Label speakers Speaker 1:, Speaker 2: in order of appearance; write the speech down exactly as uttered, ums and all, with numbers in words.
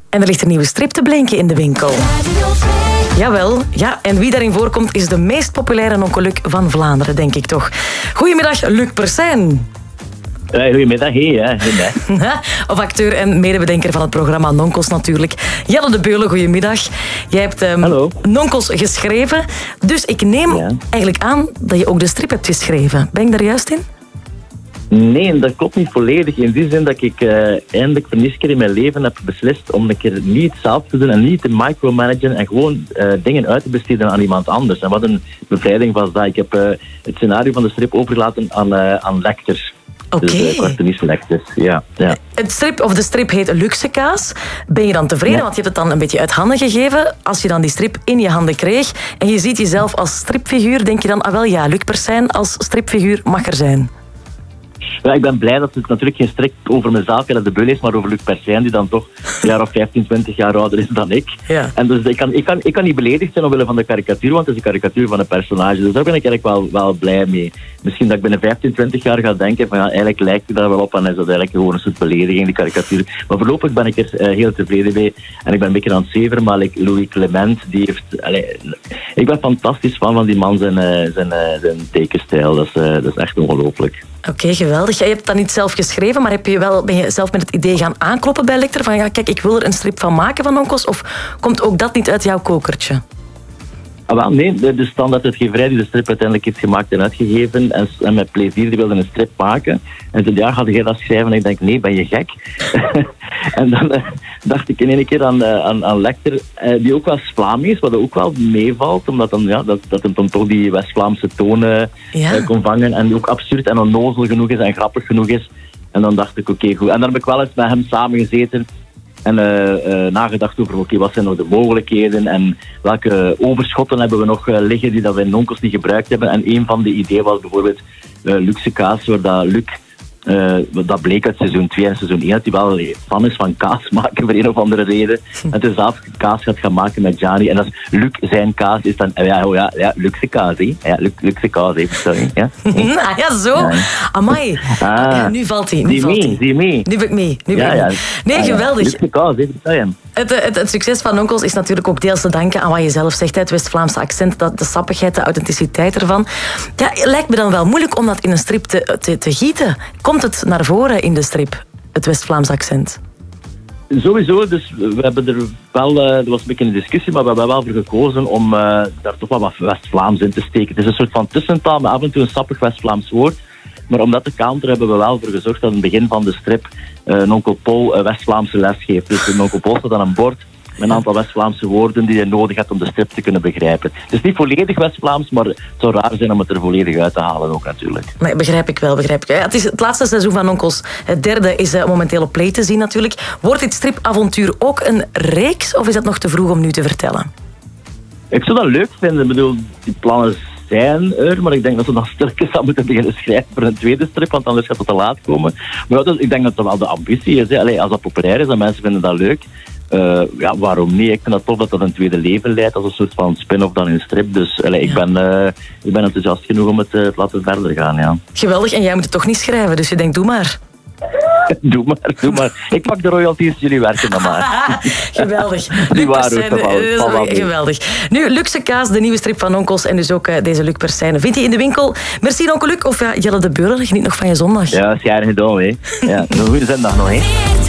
Speaker 1: En er ligt een nieuwe strip te blinken in de winkel. Jawel, ja. En wie daarin voorkomt is de meest populaire Nonkel Luc van Vlaanderen, denk ik toch. Goedemiddag, Luc Persijn.
Speaker 2: Uh, goedemiddag, hey, hè.
Speaker 1: Of acteur en medebedenker van het programma Nonkels natuurlijk. Jelle de Beulen, goedemiddag. Jij hebt um, Nonkels geschreven. Dus ik neem ja. eigenlijk aan dat je ook de strip hebt geschreven. Ben ik daar juist in?
Speaker 2: Nee, dat klopt niet volledig. In die zin dat ik uh, eindelijk voor de eerste keer in mijn leven heb beslist om een keer niet zelf te doen en niet te micromanagen en gewoon uh, dingen uit te besteden aan iemand anders. En wat een bevrijding was dat. Ik heb uh, het scenario van de strip overgelaten aan, uh, aan Lecter.
Speaker 1: Oké.
Speaker 2: Okay. Dus, uh, cartoonist Lecter, ja, ja.
Speaker 1: Het strip, of de strip heet Luxe Kaas. Ben je dan tevreden? Ja. Want je hebt het dan een beetje uit handen gegeven. Als je dan die strip in je handen kreeg en je ziet jezelf als stripfiguur, denk je dan, ah wel ja, Luc Persijn als stripfiguur mag er zijn.
Speaker 2: Ja, ik ben blij dat het natuurlijk geen strip over mezelf en de Beulen is, maar over Luc Persijn, die dan toch een jaar of vijftien, twintig jaar ouder is dan ik.
Speaker 1: Ja.
Speaker 2: En dus ik kan, ik, kan, ik kan niet beledigd zijn omwille van de karikatuur, want het is een karikatuur van een personage. Dus daar ben ik eigenlijk wel, wel blij mee. Misschien dat ik binnen vijftien, twintig jaar ga denken van ja, eigenlijk lijkt het daar wel op en is dat eigenlijk gewoon een soort belediging, die karikatuur. Maar voorlopig ben ik er uh, heel tevreden mee. En ik ben een beetje aan het zeveren, maar like Louis Clement, die heeft... Allez, ik ben fantastisch fan van die man, zijn, uh, zijn, uh, zijn tekenstijl. Dat is, uh, dat is echt ongelooflijk.
Speaker 1: Oké, okay, geweldig. Jij hebt dat niet zelf geschreven, maar heb je wel, ben je zelf met het idee gaan aankloppen bij Lecter? Van ja, kijk, ik wil er een strip van maken van Nonkels. Of komt ook dat niet uit jouw kokertje?
Speaker 2: Ah, wel, nee, de, de standaarduitgeverij die de strip uiteindelijk heeft gemaakt en uitgegeven en, en met plezier die wilde een strip maken. En zei, ja, ga jij dat schrijven? En ik denk, nee, ben je gek? En dan uh, dacht ik in één keer aan, uh, aan, aan Lecter, uh, die ook wel Vlaams is, wat ook wel meevalt, omdat dan, ja, dat, dat hem dan toch die West-Vlaamse tonen ja. uh, kon vangen en die ook absurd en onnozel genoeg is en grappig genoeg is. En dan dacht ik, oké, okay, goed. En dan heb ik wel eens met hem samen gezeten en uh, uh, nagedacht over, oké, okay, wat zijn nou de mogelijkheden en welke overschotten hebben we nog uh, liggen die dat we in Nonkels niet gebruikt hebben. En een van de ideeën was bijvoorbeeld uh, Luxe Kaas, waar dat Luc... Uh, dat bleek uit seizoen twee en seizoen één dat hij wel fan is van kaas maken voor een of andere reden. En toen zelf kaas gaat gaan maken met Gianni. En als Luc zijn kaas is dan... Ja, oh ja, ja Luxe kaas, hè. Ja, Luc, Luxe kaas, hè. Sorry. Ja,
Speaker 1: ah, ja zo. Ja. Amai. Ah, ja, nu valt hij. Nu
Speaker 2: zie
Speaker 1: valt
Speaker 2: mee, zie mee.
Speaker 1: Nu ben ik mee. Nu ben
Speaker 2: ja,
Speaker 1: ik mee.
Speaker 2: Ja.
Speaker 1: Nee, ah, geweldig.
Speaker 2: Ja. Luxe kaas, hè.
Speaker 1: Het, het, het succes van Nonkels is natuurlijk ook deels te danken aan wat je zelf zegt. Het West-Vlaamse accent, dat, de sappigheid, de authenticiteit ervan. Ja, lijkt me dan wel moeilijk om dat in een strip te, te, te gieten. Komt het naar voren in de strip, het West-Vlaams accent?
Speaker 2: Sowieso, dus we hebben er wel, uh, er was een beetje een discussie, maar we hebben wel voor gekozen om uh, daar toch wel wat West-Vlaams in te steken. Het is een soort van tussentaal, met af en toe een sappig West-Vlaams woord. Maar om dat te counteren hebben we wel voor gezorgd dat in het begin van de strip uh, Nonkel Paul uh, West-Vlaamse les geeft. Dus Nonkel Paul staat aan een bord met een aantal West-Vlaamse woorden die je nodig hebt om de strip te kunnen begrijpen. Het is niet volledig West-Vlaams, maar het zou raar zijn om het er volledig uit te halen ook natuurlijk.
Speaker 1: Nee, begrijp ik wel, begrijp ik. Ja, het is het laatste seizoen van Nonkels. Het derde is uh, momenteel op Play te zien natuurlijk. Wordt dit stripavontuur ook een reeks of is dat nog te vroeg om nu te vertellen?
Speaker 2: Ik zou dat leuk vinden. Ik bedoel, die plannen zijn er, maar ik denk dat ze dan stilletjes aan moeten beginnen schrijven voor een tweede strip, want anders gaat het te laat komen. Maar ja, dus, ik denk dat dat wel de ambitie is. Hè. Allee, als dat populair is en mensen vinden dat leuk, uh, ja, waarom niet? Ik vind dat tof dat dat een tweede leven leidt, als een soort van spin-off dan in een strip. Dus allee, ik, ja. ben, uh, ik ben enthousiast genoeg om het uh, te laten verder gaan. Ja.
Speaker 1: Geweldig, en jij moet het toch niet schrijven, dus je denkt, doe maar.
Speaker 2: Doe maar, doe maar. Ik pak de royalties, jullie werken dan maar.
Speaker 1: Geweldig.
Speaker 2: Die waren ook wel.
Speaker 1: Uh, geweldig. Nu, Luxe Kaas, de nieuwe strip van Nonkels en dus ook uh, deze Luc Persijn. Vind je in de winkel. Merci, Nonkel Luc. Of ja, Jelle de Beulen, geniet nog van je zondag.
Speaker 2: Ja, schijnig gedaan, hè. Ja, een goede zondag nog, hè.